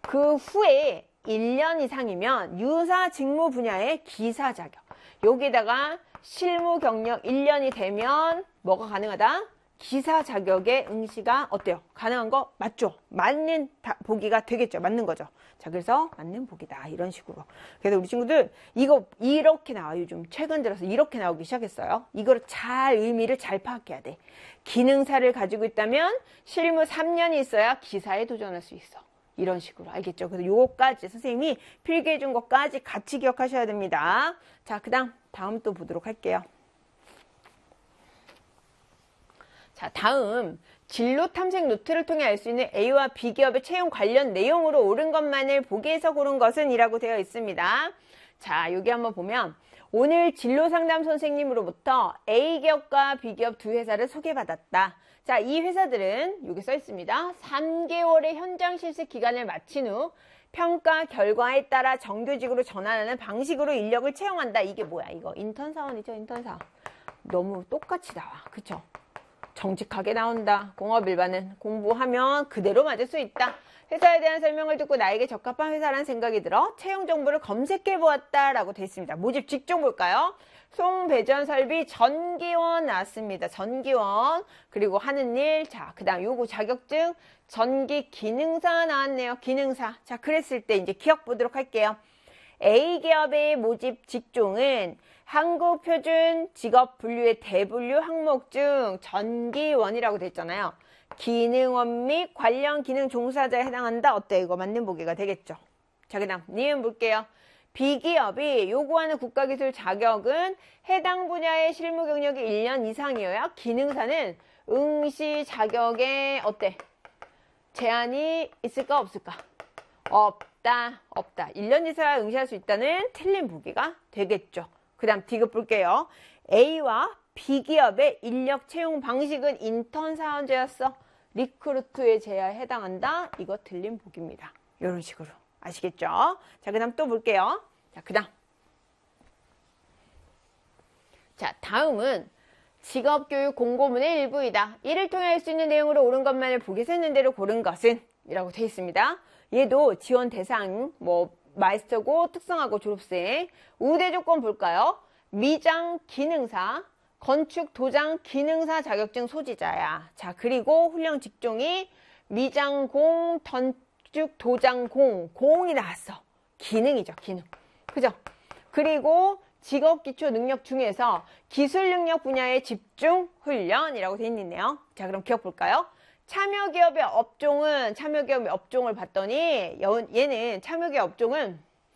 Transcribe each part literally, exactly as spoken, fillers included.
그 후에 일 년 이상이면 유사 직무 분야의 기사 자격. 여기다가 실무 경력 일 년이 되면 뭐가 가능하다? 기사 자격의 응시가 어때요? 가능한 거 맞죠? 맞는 다, 보기가 되겠죠? 맞는 거죠? 자, 그래서 맞는 보기다. 이런 식으로. 그래서 우리 친구들 이거 이렇게 나와요. 요즘 최근 들어서 이렇게 나오기 시작했어요. 이거를 잘 의미를 잘 파악해야 돼. 기능사를 가지고 있다면 실무 삼 년이 있어야 기사에 도전할 수 있어. 이런 식으로. 알겠죠? 그래서 요거까지 선생님이 필기해 준 것까지 같이 기억하셔야 됩니다. 자, 그 다음 다음 또 보도록 할게요. 자, 다음 진로 탐색 노트를 통해 알 수 있는 A와 B 기업의 채용 관련 내용으로 옳은 것만을 보기에서 고른 것은 이라고 되어 있습니다. 자, 여기 한번 보면 오늘 진로 상담 선생님으로부터 A 기업과 B 기업 두 회사를 소개받았다. 자, 이 회사들은 여기 써 있습니다. 삼 개월의 현장 실습 기간을 마친 후 평가 결과에 따라 정규직으로 전환하는 방식으로 인력을 채용한다. 이게 뭐야? 이거 인턴 사원이죠, 인턴 사원. 너무 똑같이 나와. 그쵸? 정직하게 나온다. 공업 일반은 공부하면 그대로 맞을 수 있다. 회사에 대한 설명을 듣고 나에게 적합한 회사라는 생각이 들어 채용 정보를 검색해 보았다 라고 되어 있습니다. 모집 직종 볼까요? 송배전 설비 전기원 나왔습니다. 전기원. 그리고 하는 일. 자, 그 다음 요거 자격증 전기 기능사 나왔네요. 기능사. 자, 그랬을 때 이제 기억 보도록 할게요. A 기업의 모집 직종은 한국 표준 직업 분류의 대분류 항목 중 전기원이라고 되어 있잖아요. 기능원 및 관련 기능 종사자에 해당한다. 어때? 이거 맞는 보기가 되겠죠. 자, 그 다음 니은 볼게요. B기업이 요구하는 국가기술 자격은 해당 분야의 실무 경력이 일 년 이상이어야 기능사는 응시 자격에 어때? 제한이 있을까 없을까? 없다. 없다. 일 년 이상 응시할 수 있다는 틀린 보기가 되겠죠. 그 다음 디귿 볼게요. A와 B기업의 인력 채용 방식은 인턴 사원제였어. 리크루트의 제야에 해당한다. 이거 틀린 보기입니다. 이런 식으로. 아시겠죠? 자, 그 다음 또 볼게요. 자, 그 다음. 자, 다음은 직업교육 공고문의 일부이다. 이를 통해 할 수 있는 내용으로 옳은 것만을 보기에서 있는 대로 고른 것은 이라고 되어 있습니다. 얘도 지원 대상, 뭐 마스터고 특성하고 졸업생. 우대 조건 볼까요? 미장 기능사, 건축 도장 기능사 자격증 소지자야. 자, 그리고 훈련 직종이 미장공, 건축 도장공, 공이 나왔어. 기능이죠, 기능. 그죠? 그리고 직업 기초 능력 중에서 기술 능력 분야의 집중 훈련이라고 되어 있네요. 자, 그럼 기억 볼까요? 참여 기업의 업종은, 참여 기업의 업종을 봤더니 얘는 참여 기업 업종은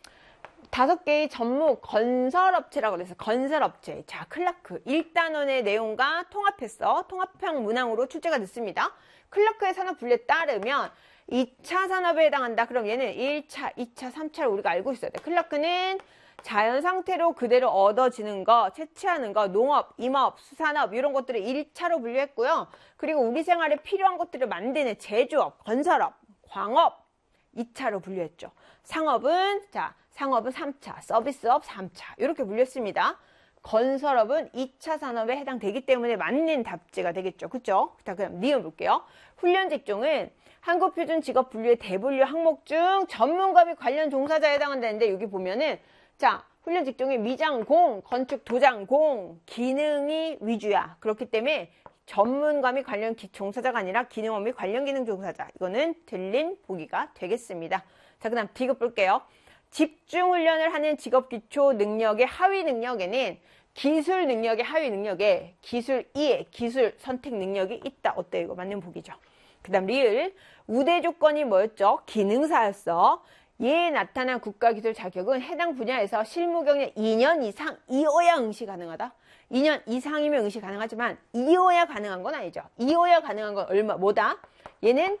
다섯 개의 전무 건설업체라고 그래서 건설업체. 자, 클라크 일 단원의 내용과 통합했어. 통합형 문항으로 출제가 됐습니다. 클라크의 산업 분류에 따르면 이 차 산업에 해당한다. 그럼 얘는 일 차, 이 차, 삼 차를 우리가 알고 있어야 돼. 클라크는 자연 상태로 그대로 얻어지는 거, 채취하는 거, 농업, 임업, 수산업 이런 것들을 일 차로 분류했고요. 그리고 우리 생활에 필요한 것들을 만드는 제조업, 건설업, 광업 이 차로 분류했죠. 상업은 자, 상업은 삼 차, 서비스업 삼 차 이렇게 분류했습니다. 건설업은 이 차 산업에 해당되기 때문에 맞는 답지가 되겠죠. 그쵸? 자, 그럼 니은 볼게요. 훈련 직종은 한국표준 직업 분류의 대분류 항목 중 전문가 및 관련 종사자에 해당한다는데 여기 보면은 자, 훈련 직종이 미장공, 건축 도장공, 기능이 위주야. 그렇기 때문에 전문가 및 관련 기, 종사자가 아니라 기능업 및 관련 기능 종사자. 이거는 틀린 보기가 되겠습니다. 자, 그 다음 디귿 볼게요. 집중 훈련을 하는 직업 기초 능력의 하위 능력에는 기술 능력의 하위 능력에 기술 이의 기술 선택 능력이 있다. 어때요? 이거 맞는 보기죠. 그 다음 리을. 우대 조건이 뭐였죠? 기능사였어. 얘에 나타난 국가기술 자격은 해당 분야에서 실무 경력 이 년 이상이어야 응시 가능하다. 이 년 이상이면 응시 가능하지만 이어야 가능한 건 아니죠. 이어야 가능한 건 얼마 뭐다? 얘는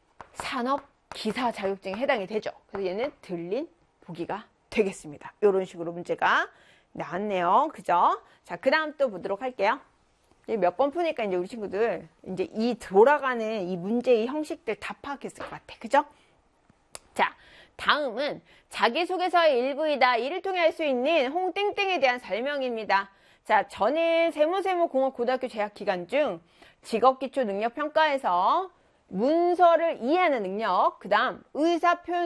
산업기사 자격증에 해당이 되죠. 그래서 얘는 틀린 보기가 되겠습니다. 이런 식으로 문제가 나왔네요. 그죠? 자, 그 다음 또 보도록 할게요. 몇 번 푸니까 이제 우리 친구들 이제 이 돌아가는 이 문제의 형식들 다 파악했을 것 같아. 그죠? 자, 다음은 자기소개서의 일부이다. 이를 통해 할 수 있는 홍땡땡에 대한 설명입니다. 자, 저는 세무세무공업고등학교 재학 기간 중 직업기초 능력평가에서 문서를 이해하는 능력, 그 다음 의사표현